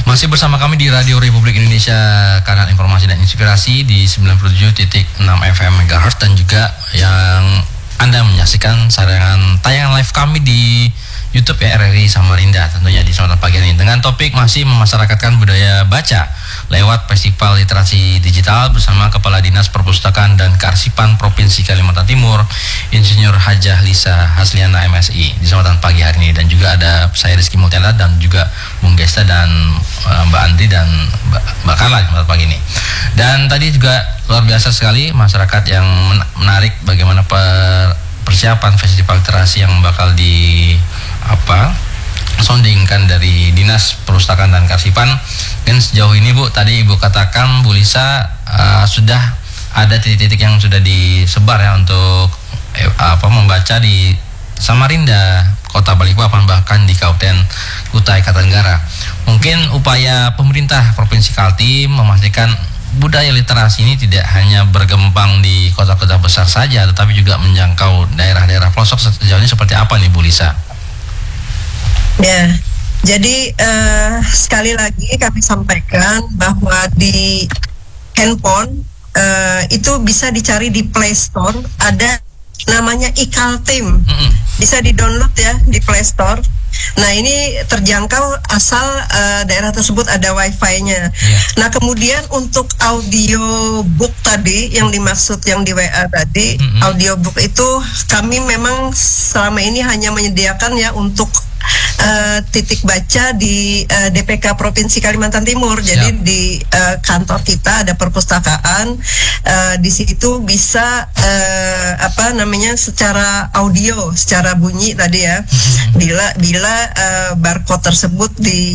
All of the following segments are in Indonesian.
Masih bersama kami di Radio Republik Indonesia, kanal informasi dan inspirasi di 97.6 FM MHz, dan juga yang Anda menyaksikan tayangan live kami di YouTube ya, RRI Samarinda, tentunya di kesempatan pagi ini dengan topik masih memasyarakatkan budaya baca lewat Festival Literasi Digital bersama Kepala Dinas Perpustakaan dan Kearsipan Provinsi Kalimantan Timur, Insinyur Hajah Lisa Hasliana MSI, di kesempatan pagi hari ini. Dan juga ada saya Rizky Multiana dan juga Bung Gesta dan Mbak Andri dan Mbak Carla di kesempatan pagi ini. Dan tadi juga luar biasa sekali masyarakat yang menarik bagaimana persiapan Festival Literasi yang bakal soundingkan dari Dinas Perpustakaan dan Kearsipan. Dan sejauh ini Bu, tadi Ibu katakan Bu Lisa sudah ada titik-titik yang sudah disebar ya untuk membaca di Samarinda, Kota Balikpapan, bahkan di Kabupaten Kutai Kartanegara. Mungkin upaya pemerintah Provinsi Kaltim memastikan budaya literasi ini tidak hanya berkembang di kota-kota besar saja, tetapi juga menjangkau daerah-daerah pelosok. Sejauh ini seperti apa nih Bu Lisa? Ya, jadi sekali lagi kami sampaikan bahwa di handphone itu bisa dicari di Play Store, ada namanya iKaltim, bisa di-download ya di Play Store. Nah, ini terjangkau asal daerah tersebut ada wifi-nya. Nah, kemudian untuk audio book tadi yang dimaksud yang di WA tadi, audio book itu kami memang selama ini hanya menyediakan ya untuk titik baca di DPK Provinsi Kalimantan Timur. Jadi di kantor kita ada perpustakaan, di situ bisa secara audio, secara bunyi tadi ya. Bila barcode tersebut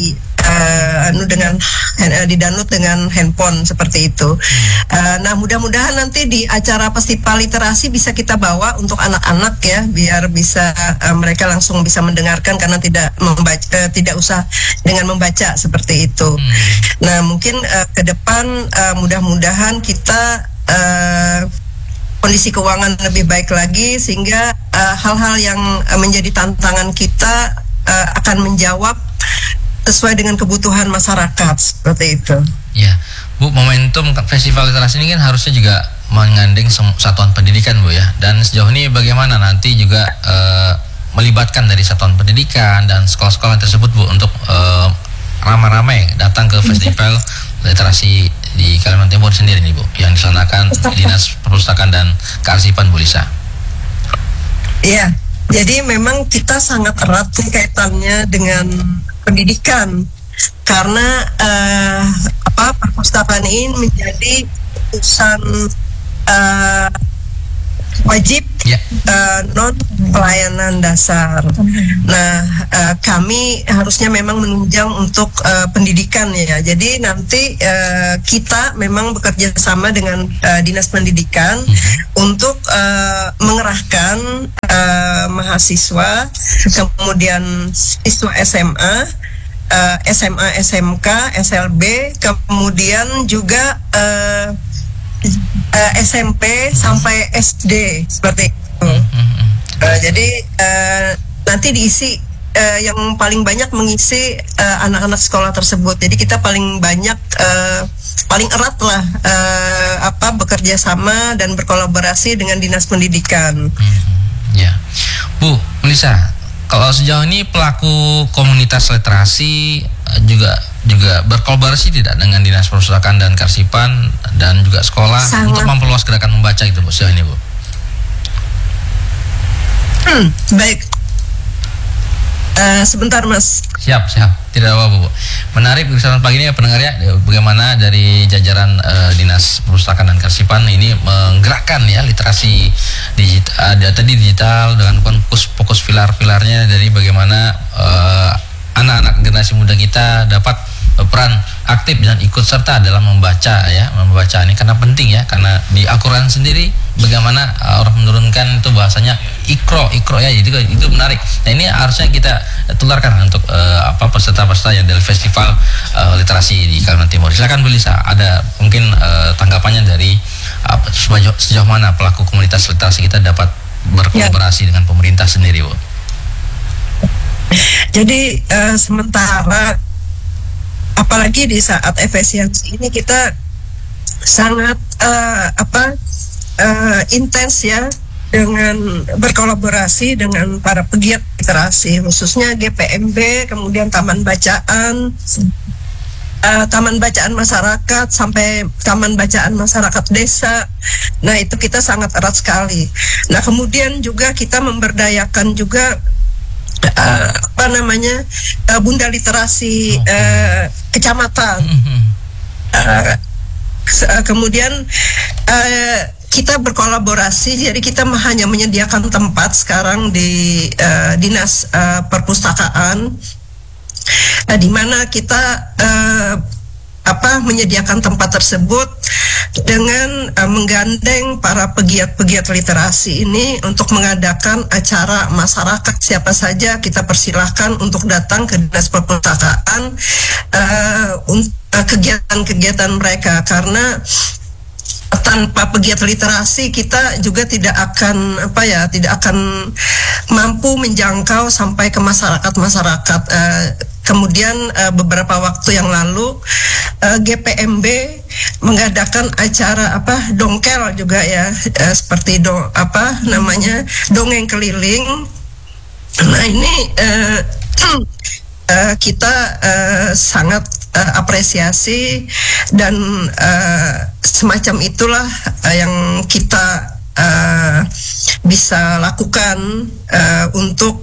di-download dengan handphone seperti itu. Nah, mudah-mudahan nanti di acara Festival Literasi bisa kita bawa untuk anak-anak ya, biar bisa mereka langsung bisa mendengarkan karena tidak usah dengan membaca seperti itu. Nah, mungkin ke depan mudah-mudahan kita kondisi keuangan lebih baik lagi sehingga hal-hal yang menjadi tantangan kita akan menjawab sesuai dengan kebutuhan masyarakat seperti itu. Ya, Bu, momentum Festival Literasi ini kan harusnya juga menggandeng satuan pendidikan Bu ya. Dan sejauh ini bagaimana nanti juga melibatkan dari satuan pendidikan dan sekolah-sekolah tersebut Bu untuk ramai-ramai datang ke Festival Literasi di Kalimantan Timur sendiri nih Bu, yang dilaksanakan Dinas Perpustakaan dan Kearsipan Bu Lisa. Iya, jadi memang kita sangat erat kaitannya dengan pendidikan karena perpustakaan ini menjadi urusan wajib non pelayanan dasar. Nah, kami harusnya memang menunjang untuk pendidikan ya. Jadi nanti kita memang bekerja sama dengan Dinas Pendidikan untuk mengerahkan mahasiswa, kemudian siswa SMA, SMK, SLB, kemudian juga SMP sampai SD seperti itu. Jadi nanti diisi yang paling banyak mengisi anak-anak sekolah tersebut. Jadi kita paling banyak paling erat lah bekerja sama dan berkolaborasi dengan Dinas Pendidikan. Ya, Bu Lisa, kalau sejauh ini pelaku komunitas literasi juga berkolaborasi tidak dengan Dinas Perpustakaan dan Kearsipan dan juga sekolah untuk memperluas gerakan membaca gitu Bu sejauh ini Bu? Baik. Sebentar Mas. Siap, tidak apa-apa Bu. Menarik kesempatan pagi ini ya pendengar ya, bagaimana dari jajaran Dinas Perpustakaan dan Kearsipan ini menggerakkan ya literasi digital dengan fokus pilar-pilarnya dari bagaimana anak-anak generasi muda kita dapat berperan aktif dan ikut serta dalam membaca ini karena penting ya, karena di Al-Quran sendiri bagaimana orang menurunkan itu bahasanya ikro ya, jadi itu menarik. Nah, ini harusnya kita tularkan untuk peserta-peserta yang dari Festival Literasi di Kalimantan Timur. Silakan Bu Lisa, ada mungkin tanggapannya dari sejauh mana pelaku komunitas literasi kita dapat berkolaborasi dengan pemerintah sendiri Bu? Jadi sementara apalagi di saat efisiensi ini kita sangat intens ya dengan berkolaborasi dengan para pegiat literasi, khususnya GPMB, kemudian Taman Bacaan Masyarakat sampai Taman Bacaan Masyarakat Desa. Nah, itu kita sangat erat sekali. Nah, kemudian juga kita memberdayakan juga Bunda Literasi kecamatan. Kemudian kita berkolaborasi, jadi kita hanya menyediakan tempat sekarang di Dinas Perpustakaan, di mana kita menyediakan tempat tersebut dengan menggandeng para pegiat-pegiat literasi ini untuk mengadakan acara masyarakat. Siapa saja kita persilahkan untuk datang ke Dinas Perpustakaan untuk kegiatan-kegiatan mereka, karena tanpa pegiat literasi kita juga tidak akan mampu menjangkau sampai ke masyarakat. Kemudian beberapa waktu yang lalu GPMB mengadakan acara dongkel juga ya, seperti dongeng keliling. Nah, ini kita sangat apresiasi, dan semacam itulah yang kita bisa lakukan untuk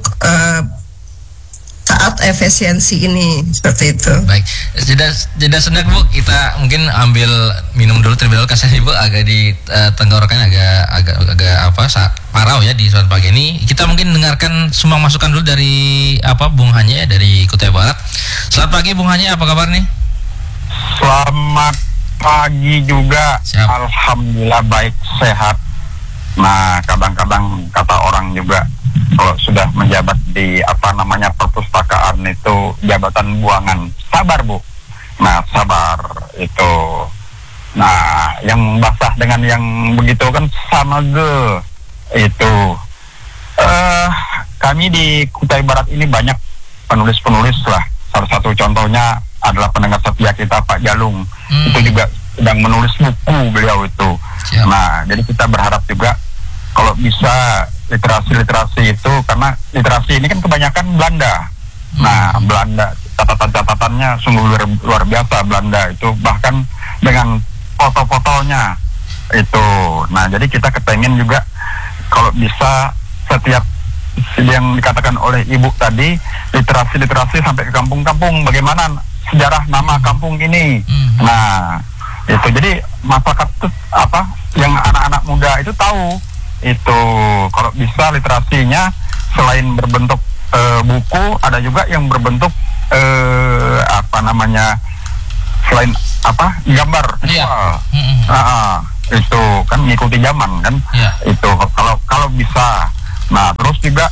saat efisiensi ini, seperti itu. Baik, jeda sebentar Bu, kita mungkin ambil minum dulu terlebih dahulu, kasih Ibu agak di tenggorokannya agak parau ya di sore pagi ini. Kita mungkin dengarkan semua masukan dulu dari Bung Hanye dari Kutai Barat. Selamat pagi Bung Hanye, apa kabar nih? Selamat pagi juga. Siap. Alhamdulillah baik, sehat. Nah, kadang-kadang kata orang juga kalau sudah menjabat di perpustakaan itu jabatan buangan. Sabar Bu. Nah, sabar itu. Nah, yang basah dengan yang begitu kan sama itu. Kami di Kutai Barat ini banyak penulis-penulis lah. Salah satu contohnya adalah pendengar setia kita Pak Jalung. Itu juga sedang menulis buku beliau itu. Siap. Nah, jadi kita berharap juga kalau bisa literasi itu, karena literasi ini kan kebanyakan Belanda. Nah, Belanda catatan-catatannya sungguh luar biasa Belanda itu, bahkan dengan foto-fotonya itu. Nah, jadi kita kepengen juga kalau bisa setiap yang dikatakan oleh Ibu tadi, literasi sampai ke kampung-kampung, bagaimana sejarah nama kampung ini. Nah, itu jadi masyarakat itu yang anak-anak muda itu tahu itu. Kalau bisa literasinya selain berbentuk buku, ada juga yang berbentuk selain gambar visual. Itu kan mengikuti zaman kan. Itu kalau bisa. Nah, terus juga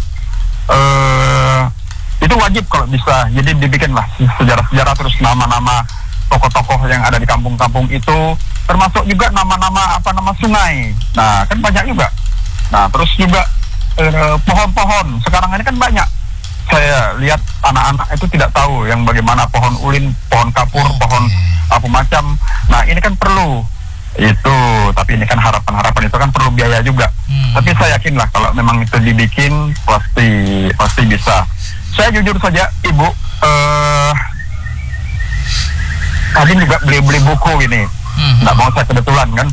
itu wajib kalau bisa. Jadi dibikinlah sejarah-sejarah, terus nama-nama tokoh-tokoh yang ada di kampung-kampung itu, termasuk juga nama-nama sungai. Nah, kan banyak juga. Nah, terus juga pohon-pohon sekarang ini kan banyak. Saya lihat anak-anak itu tidak tahu yang bagaimana pohon ulin, pohon kapur, pohon apa macam. Nah, ini kan perlu itu, tapi ini kan harapan itu kan perlu biaya juga. Tapi saya yakin lah kalau memang itu dibikin pasti bisa. Saya jujur saja Ibu, tadi juga beli buku ini, nggak mau saya kebetulan kan,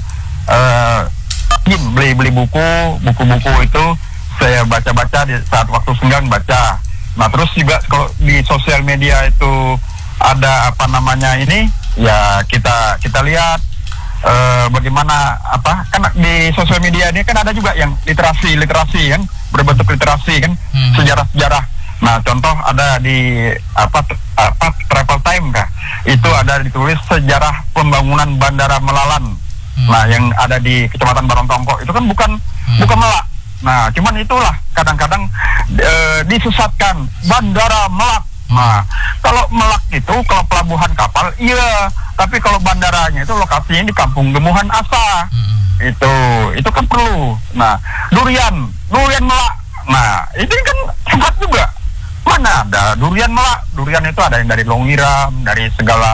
beli buku-buku itu saya baca-baca di saat waktu senggang baca. Nah, terus juga kalau di sosial media itu ada ini ya kita lihat bagaimana kan di sosial media ini kan ada juga yang literasi kan, berbentuk literasi kan, sejarah-sejarah. Nah, contoh ada di Travel Time kah, itu ada ditulis sejarah pembangunan Bandara Melalan. Nah, yang ada di Kecamatan Barontongko itu kan bukan Melak. Nah, cuman itulah kadang-kadang disesatkan Bandara Melak. Nah, kalau Melak itu kalau pelabuhan kapal iya, tapi kalau bandaranya itu lokasinya di Kampung Gemuhan Asa. Itu kan perlu. Nah, durian Melak. Nah, ini kan sempat juga. Mana ada durian Melak? Durian itu ada yang dari Longiram, dari segala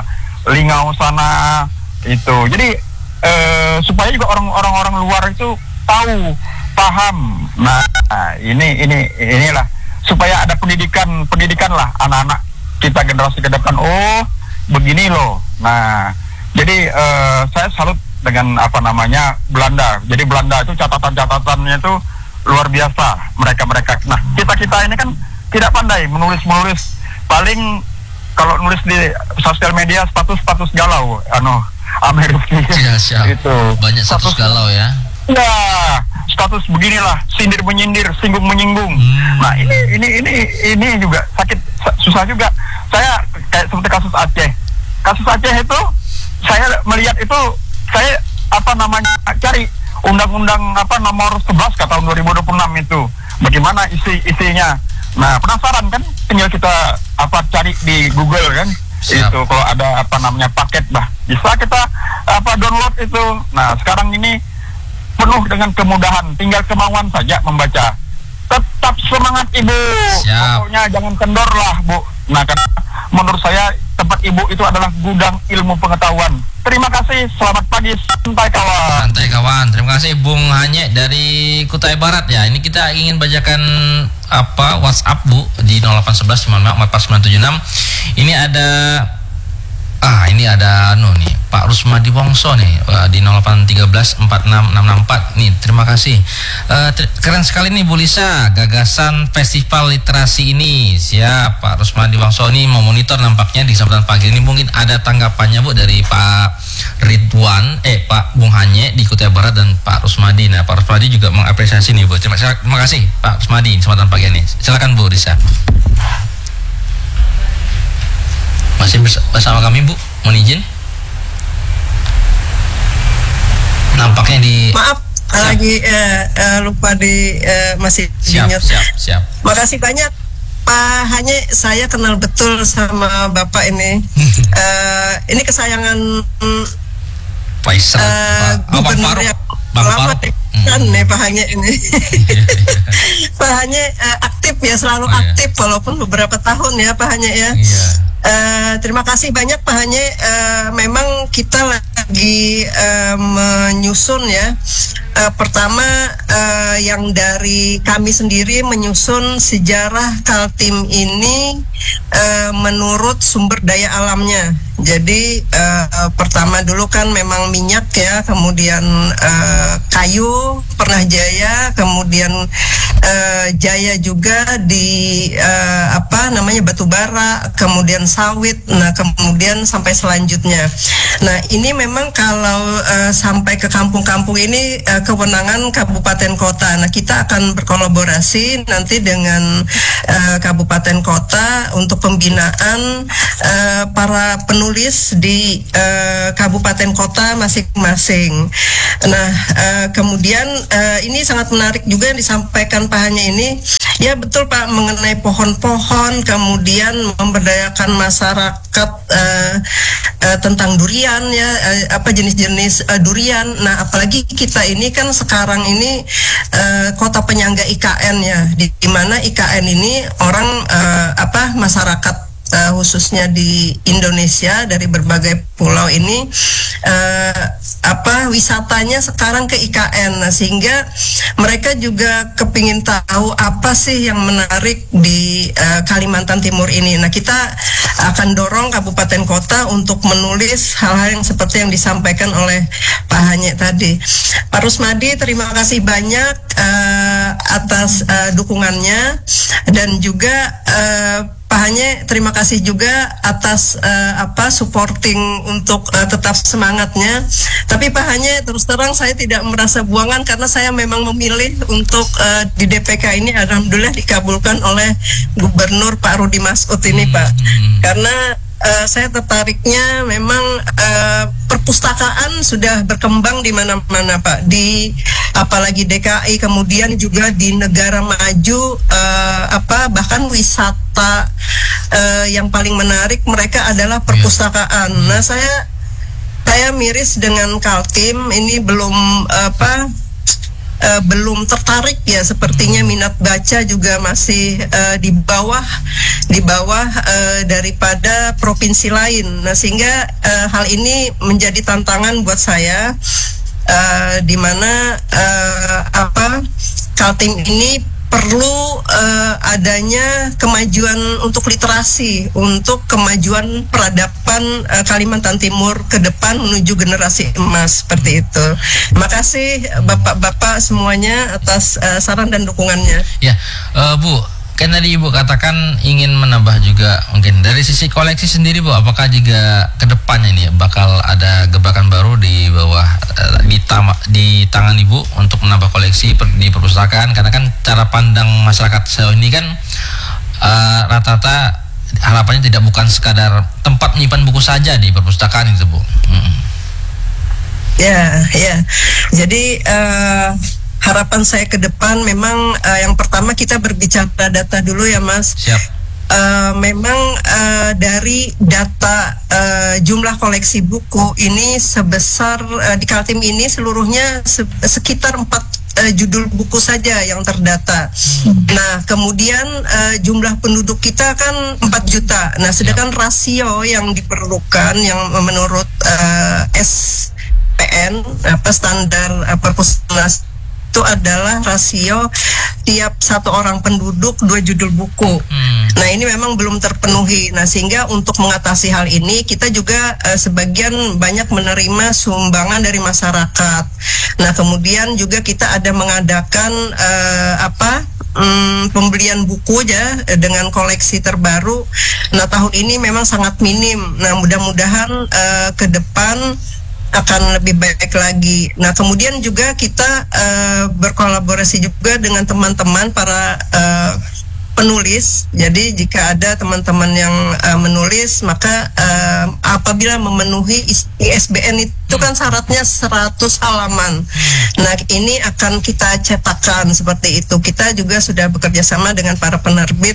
Lingau sana itu. Jadi supaya juga orang-orang luar itu tahu, paham. Nah, inilah supaya ada pendidikan lah anak-anak kita generasi ke depan. Oh, begini loh. Nah, jadi saya salut dengan Belanda. Jadi Belanda itu catatan-catatannya itu luar biasa. Mereka. Nah, kita ini kan tidak pandai menulis. Paling kalau nulis di sosial media status galau, Amerika. Siap. Itu banyak status galau ya. Ya, status beginilah, sindir menyindir, singgung menyinggung. Nah, ini juga sakit, susah juga. Saya kayak seperti kasus Aceh. Kasus Aceh itu saya melihat itu, saya cari undang-undang nomor 11 ke tahun 2026 itu. Bagaimana isinya. Nah, penasaran kan? Tinggal kita cari di Google kan. Siap. Itu kalau ada paket bisa kita download itu. Nah, sekarang ini penuh dengan kemudahan, tinggal kemauan saja membaca. Tetap semangat Ibu. Siap. Pokoknya jangan kendor lah, Bu. Nah, karena menurut saya tempat Ibu itu adalah gudang ilmu pengetahuan. Terima kasih, selamat pagi, santai kawan. Santai kawan, terima kasih Bung Hanye dari Kutai Barat ya. Ini kita ingin bacakan WhatsApp Bu di 0811 444976. Ini ada nih Pak Rusmadi Wongso nih di 0813 46664 nih. Terima kasih. Keren sekali nih Bu Lisa gagasan festival literasi ini. Siap Pak Rusmadi Wongso ini memonitor nampaknya di kesempatan pagi ini. Mungkin ada tanggapannya Bu dari Pak Ridwan, Pak Bung Hanye di Kutai Barat dan Pak Rusmadi. Nah, Pak Rusmadi juga mengapresiasi nih Bu. Terima kasih Pak Rusmadi di kesempatan pagi ini. Silakan Bu Lisa. Masih bersama kami Bu, mohon izin. Nampaknya maaf lagi lupa masih siap. Makasih banyak Pak Hanye, saya kenal betul sama Bapak ini. Ini kesayangan Faisal, Gubernur yang lama kan nih Pak Hanye ini. Pak Hanye aktif ya, selalu aktif walaupun beberapa tahun ya Pak Hanye ya. Terima kasih banyak Pak Hanye. Memang kita lagi menyusun ya. Pertama yang dari kami sendiri menyusun sejarah Kaltim ini menurut sumber daya alamnya. Jadi pertama dulu kan memang minyak ya, kemudian kayu pernah jaya, kemudian jaya juga di batu bara, kemudian sawit, nah kemudian sampai selanjutnya. Nah ini memang kalau sampai ke kampung-kampung ini kewenangan kabupaten kota. Nah kita akan berkolaborasi nanti dengan kabupaten kota untuk pembinaan para penulis di kabupaten kota masing-masing. Nah kemudian ini sangat menarik juga yang disampaikan Pak Hanye ini. Ya betul Pak, mengenai pohon-pohon, kemudian memberdayakan masyarakat tentang durian ya, jenis-jenis durian. Nah apalagi kita ini kan sekarang ini kota penyangga IKN ya, di mana IKN ini orang masyarakat khususnya di Indonesia dari berbagai pulau ini wisatanya sekarang ke IKN. Nah, sehingga mereka juga kepingin tahu apa sih yang menarik di Kalimantan Timur ini. Nah kita akan dorong kabupaten kota untuk menulis hal-hal yang seperti yang disampaikan oleh Pak Hanye tadi. Pak Rusmadi, terima kasih banyak atas dukungannya, dan juga Pak Hanye, terima kasih juga atas supporting untuk tetap semangatnya. Tapi Pak Hanye, terus terang saya tidak merasa buangan karena saya memang memilih untuk di DPK ini alhamdulillah dikabulkan oleh Gubernur Pak Rudi Masud ini Pak. Karena saya tertariknya memang perpustakaan sudah berkembang di mana-mana Pak, di apalagi DKI, kemudian juga di negara maju, bahkan wisata yang paling menarik mereka adalah perpustakaan. Nah saya miris dengan Kaltim ini belum belum tertarik ya, sepertinya minat baca juga masih di bawah daripada provinsi lain. Nah, sehingga hal ini menjadi tantangan buat saya, di mana Kaltim ini perlu adanya kemajuan untuk literasi, untuk kemajuan peradaban Kalimantan Timur ke depan menuju generasi emas, seperti itu. Terima kasih Bapak-bapak semuanya atas saran dan dukungannya. Ya, Bu, kan tadi Ibu katakan ingin menambah juga mungkin dari sisi koleksi sendiri, Bu, apakah juga ke depannya ini bakal ada gebrakan baru di bawah di tangan Ibu untuk menambah koleksi di perpustakaan, karena kan cara pandang masyarakat sejauh ini kan rata-rata harapannya tidak bukan sekadar tempat menyimpan buku saja di perpustakaan itu, Bu. Ya. Jadi harapan saya ke depan memang yang pertama kita berbicara data dulu ya, Mas. Siap. Memang dari data jumlah koleksi buku ini sebesar di Kaltim ini seluruhnya sekitar 4 judul buku saja yang terdata. Nah, kemudian jumlah penduduk kita kan 4 juta. Nah, sedangkan rasio yang diperlukan yang menurut SPN standar perpustakaan itu adalah rasio tiap 1 orang penduduk 2 judul buku. Nah, ini memang belum terpenuhi. Nah, sehingga untuk mengatasi hal ini kita juga sebagian banyak menerima sumbangan dari masyarakat. Nah, kemudian juga kita ada mengadakan pembelian buku ya dengan koleksi terbaru. Nah, tahun ini memang sangat minim. Nah, mudah-mudahan ke depan akan lebih baik lagi. Nah, kemudian juga kita berkolaborasi juga dengan teman-teman para penulis. Jadi jika ada teman-teman yang menulis, maka apabila memenuhi ISBN itu kan syaratnya 100 halaman. Nah, ini akan kita cetakkan seperti itu. Kita juga sudah bekerja sama dengan para penerbit.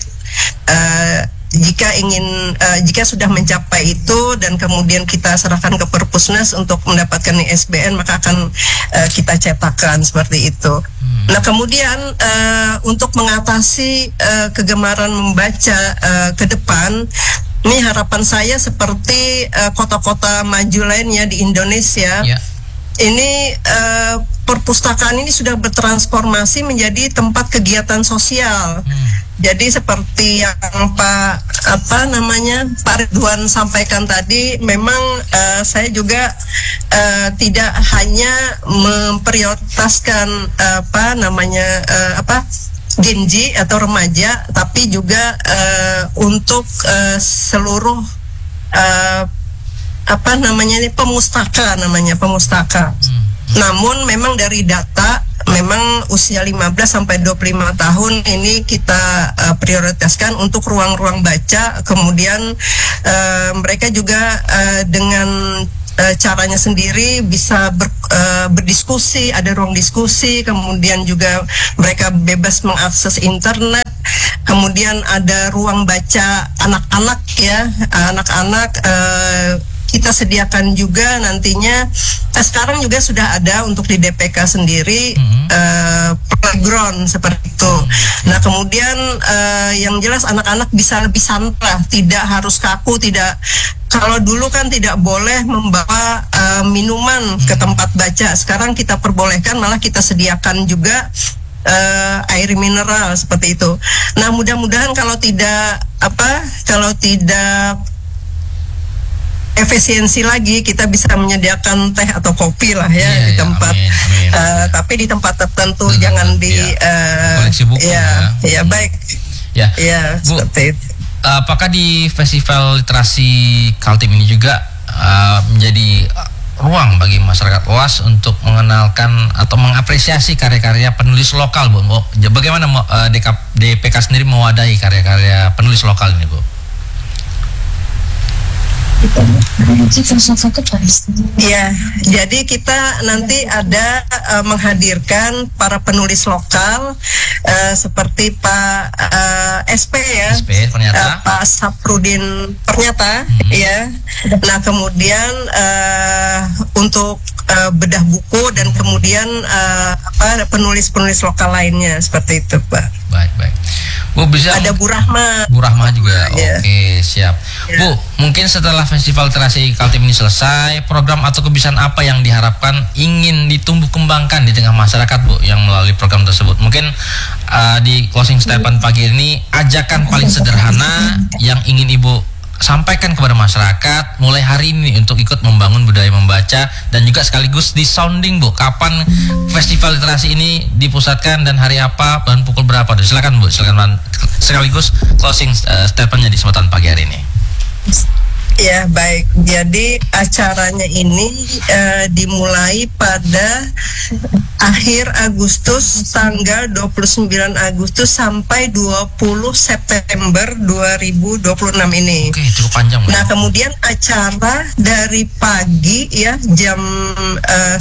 Jika sudah mencapai itu dan kemudian kita serahkan ke Perpusnas untuk mendapatkan ISBN, maka akan kita cetakkan seperti itu. Nah, kemudian untuk mengatasi kegemaran membaca ke depan, ini harapan saya seperti kota-kota maju lainnya di Indonesia. Yeah. Ini perpustakaan ini sudah bertransformasi menjadi tempat kegiatan sosial. Jadi seperti yang Pak Ridwan sampaikan tadi, memang saya juga tidak hanya memprioritaskan Gen Z atau remaja, tapi juga untuk seluruh pemustaka. Namun memang dari data memang usia 15 sampai 25 tahun ini kita prioritaskan untuk ruang-ruang baca. Kemudian mereka juga dengan caranya sendiri bisa berdiskusi, ada ruang diskusi, kemudian juga mereka bebas mengakses internet. Kemudian ada ruang baca anak-anak ya, kita sediakan juga nantinya. Sekarang juga sudah ada untuk di DPK sendiri playground seperti itu. Nah, kemudian yang jelas anak-anak bisa lebih santai, tidak harus kaku, tidak. Kalau dulu kan tidak boleh membawa minuman ke tempat baca. Sekarang kita perbolehkan, malah kita sediakan juga air mineral seperti itu. Nah, mudah-mudahan kalau tidak efisiensi lagi, kita bisa menyediakan teh atau kopi lah ya di tempat. Amin. Tapi di tempat tertentu, jangan di koleksi buku. Ya baik. Ya, Bu, seperti itu. Apakah di Festival Literasi Kaltim ini juga menjadi ruang bagi masyarakat luas untuk mengenalkan atau mengapresiasi karya-karya penulis lokal, Bu? Bagaimana DPK sendiri mewadahi karya-karya penulis lokal ini, Bu? Ya, jadi kita nanti ada menghadirkan para penulis lokal seperti Pak SP ya, Pak Saprudin Pernyata ya. Nah kemudian untuk bedah buku dan kemudian penulis-penulis lokal lainnya seperti itu Pak. Baik. Bu bisa ada Bu Rahma juga. Oke, siap. Ya. Bu, mungkin setelah Festival Literasi Kaltim ini selesai, program atau kebiasaan apa yang diharapkan ingin ditumbuh kembangkan di tengah masyarakat, Bu, yang melalui program tersebut? Mungkin di closing statement pagi ini ajakan paling sederhana yang ingin Ibu sampaikan kepada masyarakat mulai hari ini untuk ikut membangun budaya membaca, dan juga sekaligus di sounding, Bu, kapan Festival Literasi ini dipusatkan dan hari apa dan pukul berapa? Silakan, Bu, silakan sekaligus closing statementnya di kesempatan pagi hari ini. Ya, baik. Jadi acaranya ini dimulai pada akhir Agustus, tanggal 29 Agustus sampai 20 September 2026 ini. Oke, cukup panjang. Nah, kemudian acara dari pagi ya jam 9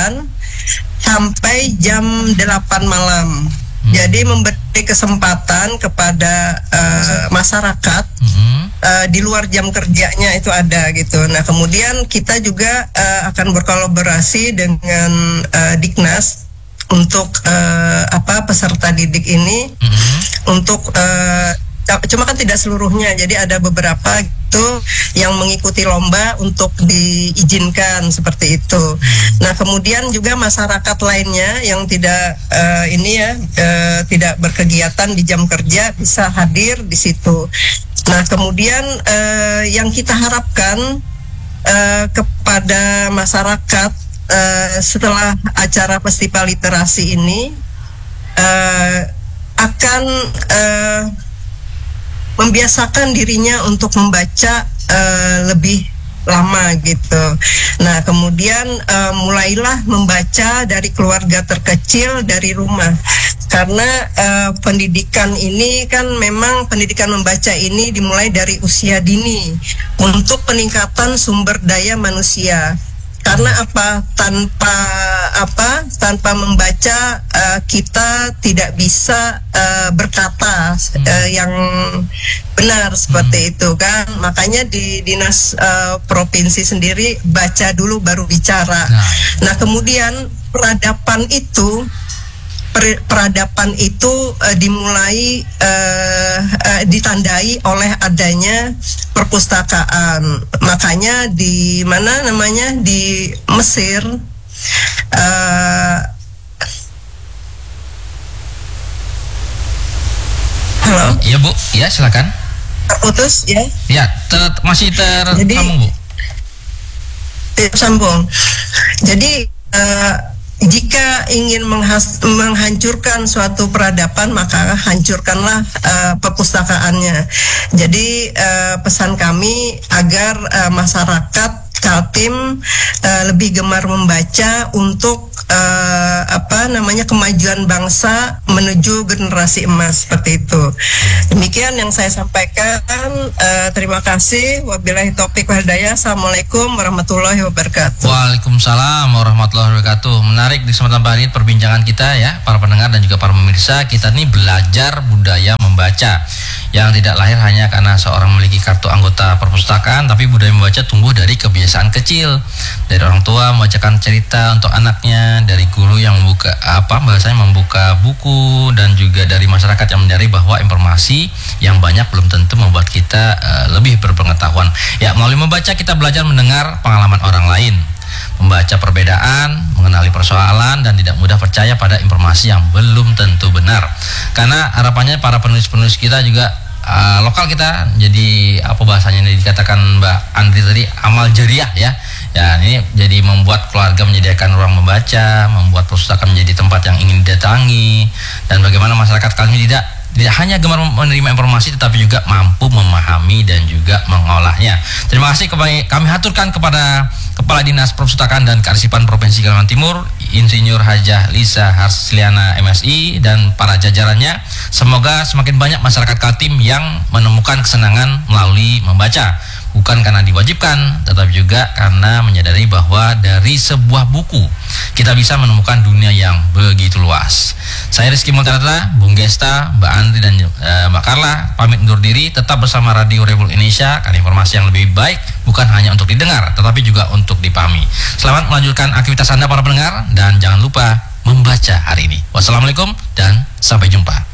sampai jam 8 malam. Jadi memberi kesempatan kepada masyarakat di luar jam kerjanya itu ada gitu. Nah kemudian kita juga akan berkolaborasi dengan Diknas untuk peserta didik ini untuk cuma kan tidak seluruhnya, jadi ada beberapa itu yang mengikuti lomba untuk diizinkan seperti itu. Nah kemudian juga masyarakat lainnya yang tidak tidak berkegiatan di jam kerja bisa hadir di situ. Nah kemudian yang kita harapkan kepada masyarakat setelah acara Festival Literasi ini akan membiasakan dirinya untuk membaca lebih lama gitu. Nah kemudian mulailah membaca dari keluarga terkecil, dari rumah, karena pendidikan ini kan memang pendidikan membaca ini dimulai dari usia dini untuk peningkatan sumber daya manusia. Karena tanpa membaca kita tidak bisa berkata yang benar seperti itu kan. Makanya di dinas provinsi sendiri baca dulu baru bicara. Nah kemudian peradaban itu dimulai ditandai oleh adanya perpustakaan. Makanya di Mesir halo? Iya, Bu. Ya, silakan. Terputus ya? Ya, masih tersambung, Bu. Tersambung. Jadi jika ingin menghancurkan suatu peradaban, maka hancurkanlah perpustakaannya. Jadi pesan kami agar masyarakat Kaltim lebih gemar membaca untuk kemajuan bangsa menuju generasi emas seperti itu. Demikian yang saya sampaikan. Terima kasih. Wabillahi taufiq wal hidayah. Assalamualaikum warahmatullahi wabarakatuh. Waalaikumsalam warahmatullahi wabarakatuh. Menarik di kesempatan pagi ini perbincangan kita ya, para pendengar dan juga para pemirsa. Kita nih belajar budaya membaca yang tidak lahir hanya karena seorang memiliki kartu anggota perpustakaan, tapi budaya membaca tumbuh dari kebiasaan kecil, dari orang tua membacakan cerita untuk anaknya, dari guru yang membuka buku, dan juga dari masyarakat yang menyadari bahwa informasi yang banyak belum tentu membuat kita lebih berpengetahuan. Ya, melalui membaca kita belajar mendengar pengalaman orang lain, membaca perbedaan, mengenali persoalan, dan tidak mudah percaya pada informasi yang belum tentu benar. Karena harapannya para penulis-penulis kita juga lokal kita jadi bahasanya ini dikatakan Mbak Andri tadi, amal jariah ya. Ya, ini jadi membuat keluarga menyediakan ruang membaca, membuat perpustakaan menjadi tempat yang ingin didatangi, dan bagaimana masyarakat kali ini tidak hanya gemar menerima informasi tetapi juga mampu memahami dan juga mengolahnya. Terima kasih kami haturkan kepada Kepala Dinas Perpustakaan dan Kearsipan Provinsi Kalimantan Timur Insinyur Hajah Lisa Harsliana MSI dan para jajarannya. Semoga semakin banyak masyarakat Kaltim yang menemukan kesenangan melalui membaca. Bukan karena diwajibkan, tetapi juga karena menyadari bahwa dari sebuah buku kita bisa menemukan dunia yang begitu luas. Saya Rizky Multanata, Bung Gesta, Mbak Andri dan Mbak Carla pamit undur diri. Tetap bersama Radio Republik Indonesia, karena informasi yang lebih baik bukan hanya untuk didengar, tetapi juga untuk dipahami. Selamat melanjutkan aktivitas Anda para pendengar dan jangan lupa membaca hari ini. Wassalamualaikum dan sampai jumpa.